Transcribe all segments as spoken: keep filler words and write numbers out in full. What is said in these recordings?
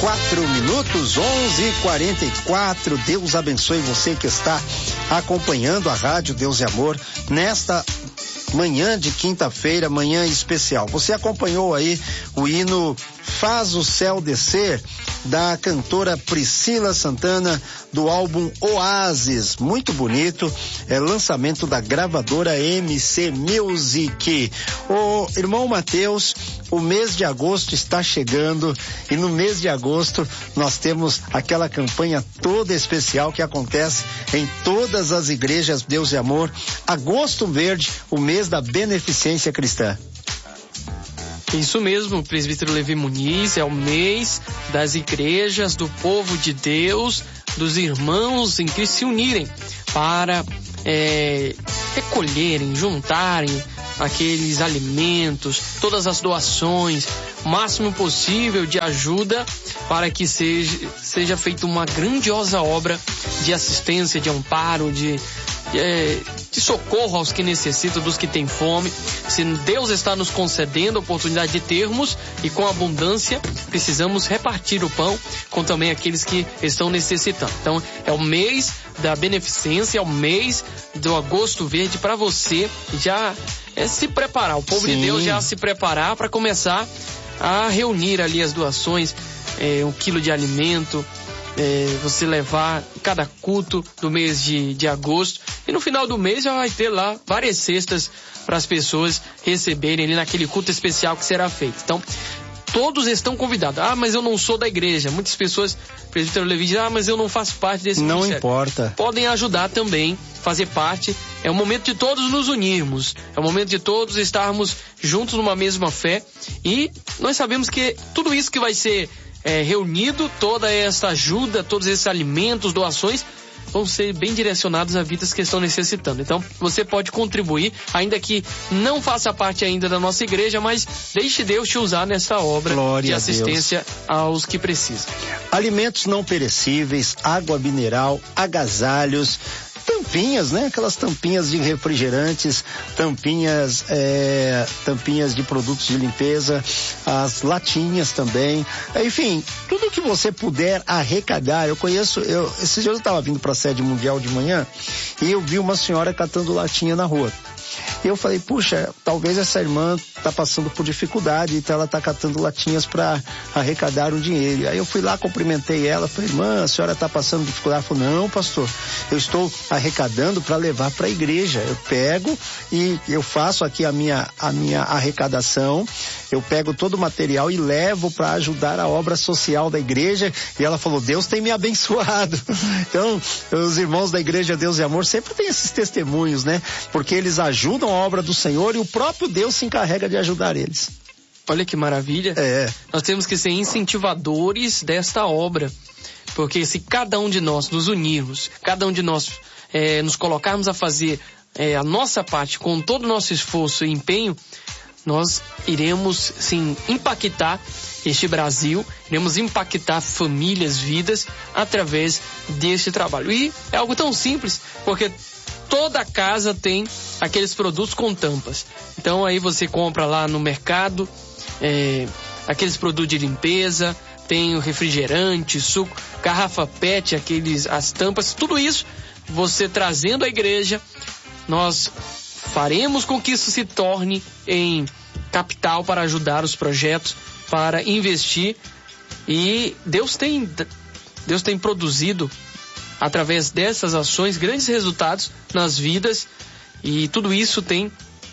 quatro minutos, onze e quarenta e quatro. Deus abençoe você que está acompanhando a Rádio Deus e Amor nesta manhã de quinta-feira, manhã especial. Você acompanhou aí o hino Faz o Céu Descer, da cantora Priscila Santana, do álbum Oasis, muito bonito, é lançamento da gravadora M C Music. O irmão Mateus, o mês de agosto está chegando e no mês de agosto nós temos aquela campanha toda especial que acontece em todas as igrejas Deus e Amor, Agosto Verde, o mês da beneficência cristã. Isso mesmo, presbítero Levi Muniz, é o mês das igrejas, do povo de Deus, dos irmãos em Cristo se unirem para é, recolherem, juntarem aqueles alimentos, todas as doações, o máximo possível de ajuda para que seja, seja feita uma grandiosa obra de assistência, de amparo, de, de, de socorro aos que necessitam, dos que têm fome. Se Deus está nos concedendo a oportunidade de termos e com abundância, precisamos repartir o pão com também aqueles que estão necessitando. Então, é o mês da beneficência, é o mês do Agosto Verde para você já é, se preparar, o povo Sim. de Deus já se preparar para começar a reunir ali as doações, é, um quilo de alimento, é, você levar cada culto do mês de, de agosto, e no final do mês já vai ter lá várias cestas para as pessoas receberem ali naquele culto especial que será feito. Então, todos estão convidados. Ah, mas eu não sou da igreja. Muitas pessoas, o presbítero Levi diz, ah, mas eu não faço parte desse Não ministério. importa. Podem ajudar também, fazer parte. É o momento de todos nos unirmos. É o momento de todos estarmos juntos numa mesma fé. E nós sabemos que tudo isso que vai ser é, reunido, toda essa ajuda, todos esses alimentos, doações, vão ser bem direcionados a vidas que estão necessitando. Então, você pode contribuir, ainda que não faça parte ainda da nossa igreja, mas deixe Deus te usar nessa obra Glória de assistência aos que precisam. Alimentos não perecíveis, água mineral, agasalhos, tampinhas, né? Aquelas tampinhas de refrigerantes, tampinhas, é, tampinhas de produtos de limpeza, as latinhas também, enfim, tudo que você puder arrecadar. Eu conheço, eu, esses dias eu estava vindo para a sede mundial de manhã e eu vi uma senhora catando latinha na rua. E eu falei, puxa, talvez essa irmã tá passando por dificuldade, então ela tá catando latinhas para arrecadar um dinheiro. Aí eu fui lá, cumprimentei ela, falei, irmã, a senhora tá passando dificuldade? Ela falou, não, pastor, eu estou arrecadando para levar para a igreja. Eu pego e eu faço aqui a minha, a minha arrecadação, eu pego todo o material e levo para ajudar a obra social da igreja. E ela falou, Deus tem me abençoado. Então, os irmãos da igreja Deus e Amor sempre tem esses testemunhos, né? Porque eles ajudam a obra do Senhor e o próprio Deus se encarrega de ajudar eles. Olha que maravilha. É. Nós temos que ser incentivadores desta obra, porque se cada um de nós nos unirmos, cada um de nós é, nos colocarmos a fazer é, a nossa parte com todo o nosso esforço e empenho, nós iremos, sim, impactar este Brasil, iremos impactar famílias, vidas, através deste trabalho. E é algo tão simples, porque toda casa tem aqueles produtos com tampas. Então aí você compra lá no mercado, é, aqueles produtos de limpeza, tem o refrigerante, suco, garrafa pet, aqueles, as tampas, tudo isso você trazendo à igreja, nós faremos com que isso se torne em capital para ajudar os projetos, para investir. E Deus tem, Deus tem produzido através dessas ações grandes resultados nas vidas, e tudo isso tem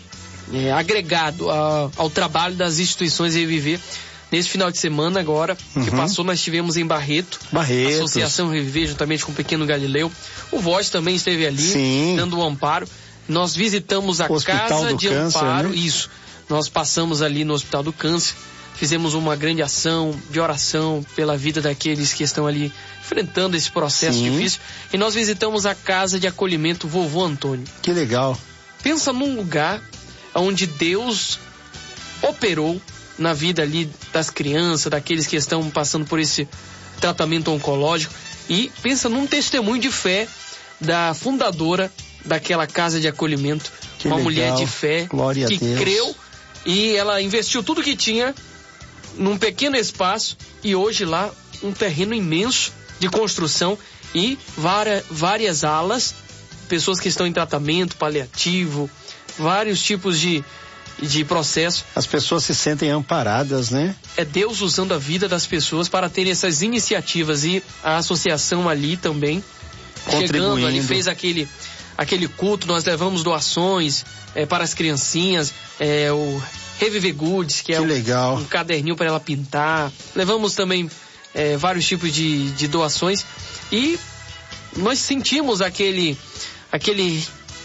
é, agregado a, ao trabalho das instituições Reviver. Nesse final de semana agora, uhum. que passou, nós estivemos em Barreto, Barretos. Associação Reviver, juntamente com o Pequeno Galileu. O Voz também esteve ali, Sim. dando um amparo. Nós visitamos a Hospital Casa do de Câncer, Amparo, né? Isso. Nós passamos ali no Hospital do Câncer, fizemos uma grande ação de oração pela vida daqueles que estão ali enfrentando esse processo Sim. difícil. E nós visitamos a Casa de Acolhimento Vovô Antônio. Que legal. Pensa num lugar onde Deus operou na vida ali das crianças, daqueles que estão passando por esse tratamento oncológico. E pensa num testemunho de fé da fundadora daquela casa de acolhimento, que uma legal. mulher de fé, Glória que a Deus. creu, e ela investiu tudo que tinha num pequeno espaço, e hoje lá um terreno imenso de construção e várias, várias alas, pessoas que estão em tratamento paliativo, vários tipos de, de processo. As pessoas se sentem amparadas, né? É Deus usando a vida das pessoas para ter essas iniciativas, e a associação ali também, chegando ali, fez aquele, aquele culto, nós levamos doações é, para as criancinhas, é, o Reviver Goods, que é que um, legal. um caderninho para ela pintar. Levamos também é, vários tipos de, de doações, e nós sentimos aquele, aquele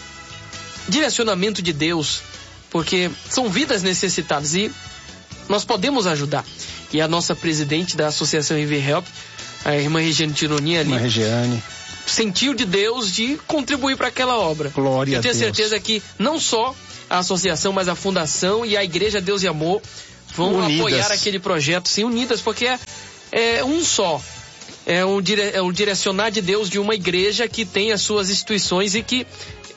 direcionamento de Deus, porque são vidas necessitadas e nós podemos ajudar. E a nossa presidente da Associação Reviver Help, a irmã Regiane Tironi ali, irmã Regiane, sentiu de Deus de contribuir para aquela obra. Glória a Deus. Eu tenho certeza que não só a associação, mas a fundação e a Igreja Deus e Amor vão unidas. Apoiar aquele projeto, sim, unidas, porque é, é um só. É um, dire, é um direcionar de Deus de uma igreja que tem as suas instituições e que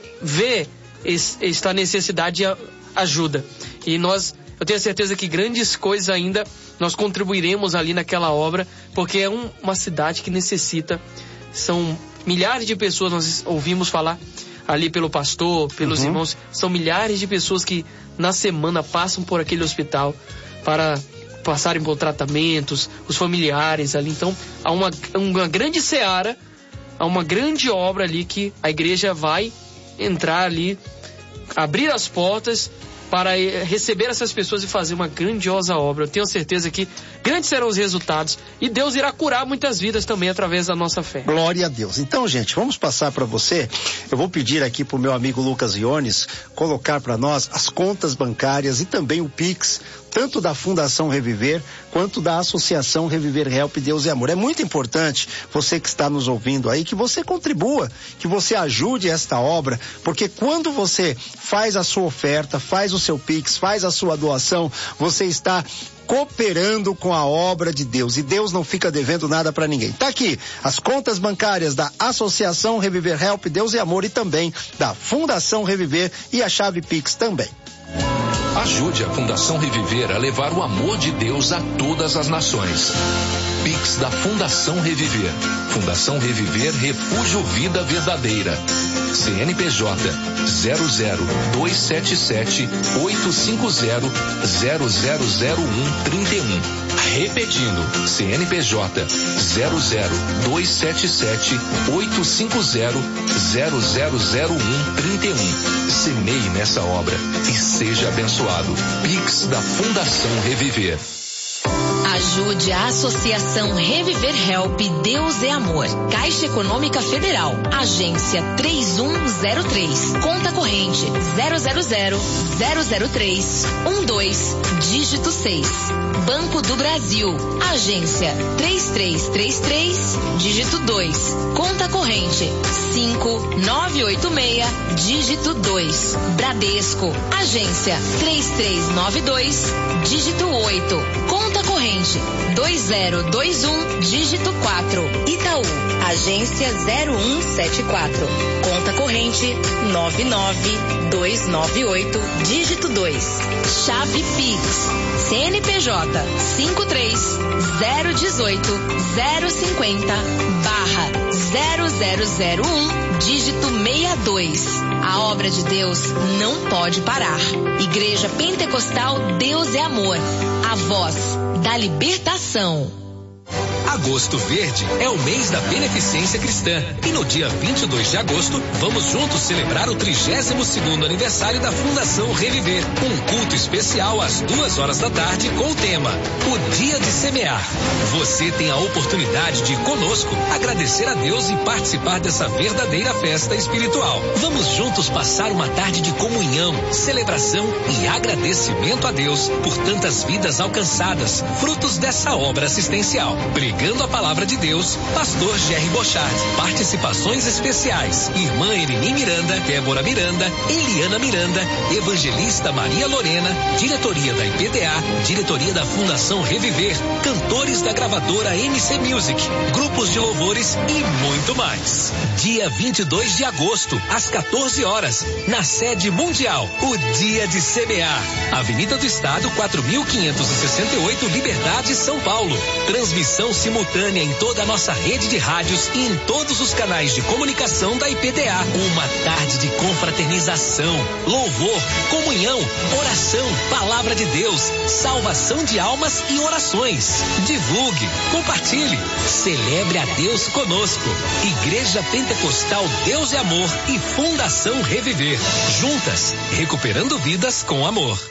vê es, esta necessidade de ajuda. E nós, eu tenho certeza que grandes coisas ainda nós contribuiremos ali naquela obra, porque é um, uma cidade que necessita. São milhares de pessoas, nós ouvimos falar ali pelo pastor, pelos uhum. irmãos, são milhares de pessoas que na semana passam por aquele hospital para passarem por tratamentos, os familiares ali. Então há uma, uma grande seara, há uma grande obra ali que a igreja vai entrar ali, abrir as portas para receber essas pessoas e fazer uma grandiosa obra. Eu tenho certeza que grandes serão os resultados e Deus irá curar muitas vidas também através da nossa fé. Glória a Deus. Então, gente, vamos passar para você. Eu vou pedir aqui para o meu amigo Lucas Iones colocar para nós as contas bancárias e também o Pix, tanto da Fundação Reviver quanto da Associação Reviver Help Deus e Amor. É muito importante, você que está nos ouvindo aí, que você contribua, que você ajude esta obra, porque quando você faz a sua oferta, faz o seu Pix, faz a sua doação, você está cooperando com a obra de Deus, e Deus não fica devendo nada para ninguém. Tá aqui as contas bancárias da Associação Reviver Help Deus e Amor e também da Fundação Reviver, e a chave Pix também. Ajude a Fundação Reviver a levar o amor de Deus a todas as nações. Pix da Fundação Reviver. Fundação Reviver, Refúgio Vida Verdadeira. C N P J zero zero dois sete sete oito cinco zero zero zero zero um trinta e um. Repetindo, C N P J zero zero dois sete sete oito cinco zero zero zero zero um trinta e um. Semeie nessa obra e seja abençoado. Pix da Fundação Reviver. Ajude a Associação Reviver Help Deus é Amor. Caixa Econômica Federal. Agência três um zero três. Conta corrente zero zero zero zero zero três um dois, dígito seis. Banco do Brasil. Agência três três três três, dígito dois. Conta corrente cinco nove oito seis, dígito dois. Bradesco. Agência três três nove dois, dígito oito. Conta corrente dois zero dois um, dígito quatro. Itaú, agência zero um sete quatro. Conta corrente nove nove dois nove oito, dígito dois. Chave Pix, C N P J cinco três zero um oito zero cinquenta barra zero zero zero um, dígito sessenta e dois. A obra de Deus não pode parar. Igreja Pentecostal Deus é Amor. A voz da libertação. Agosto Verde é o mês da beneficência cristã e no dia vinte e dois de agosto vamos juntos celebrar o trigésimo segundo aniversário da Fundação Reviver. Um culto especial às duas horas da tarde com o tema O Dia de Semear. Você tem a oportunidade de conosco agradecer a Deus e participar dessa verdadeira festa espiritual. Vamos juntos passar uma tarde de comunhão, celebração e agradecimento a Deus por tantas vidas alcançadas, frutos dessa obra assistencial. Pregando a palavra de Deus, pastor Jerry Bochard. Participações especiais: irmã Eleni Miranda, Débora Miranda, Eliana Miranda, evangelista Maria Lorena, diretoria da I P D A, diretoria da Fundação Reviver, cantores da gravadora M C Music, grupos de louvores e muito mais. Dia vinte e dois de agosto, às quatorze horas, na sede mundial, o Dia de Semear. Avenida do Estado, quatro mil quinhentos e sessenta e oito, Liberdade, São Paulo. Transmissão simultânea simultânea em toda a nossa rede de rádios e em todos os canais de comunicação da I P D A. Uma tarde de confraternização, louvor, comunhão, oração, palavra de Deus, salvação de almas e orações. Divulgue, compartilhe, celebre a Deus conosco. Igreja Pentecostal Deus é Amor e Fundação Reviver. Juntas, recuperando vidas com amor.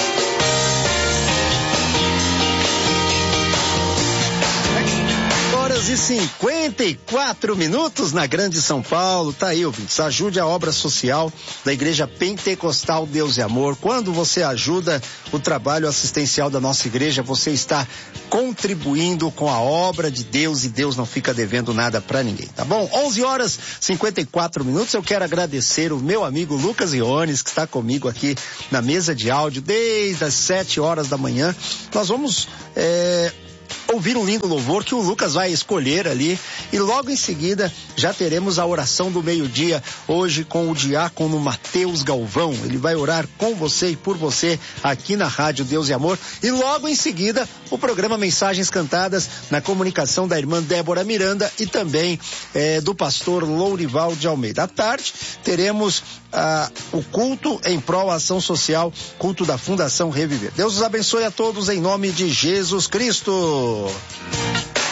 Horas e cinquenta e quatro minutos na Grande São Paulo. Tá aí, ouvintes. Ajude a obra social da Igreja Pentecostal Deus e Amor. Quando você ajuda o trabalho assistencial da nossa igreja, você está contribuindo com a obra de Deus e Deus não fica devendo nada para ninguém, tá bom? onze horas e cinquenta e quatro minutos. Eu quero agradecer o meu amigo Lucas Iones, que está comigo aqui na mesa de áudio desde as sete horas da manhã. Nós vamos é, ouvir um lindo louvor que o Lucas vai escolher ali e logo em seguida já teremos a oração do meio-dia hoje com o diácono Mateus Galvão. Ele vai orar com você e por você aqui na Rádio Deus e Amor e logo em seguida o programa Mensagens Cantadas na comunicação da irmã Débora Miranda e também eh, do pastor Lourival de Almeida. À tarde teremos ah, o culto em prol à ação social, culto da Fundação Reviver. Deus os abençoe a todos em nome de Jesus Cristo.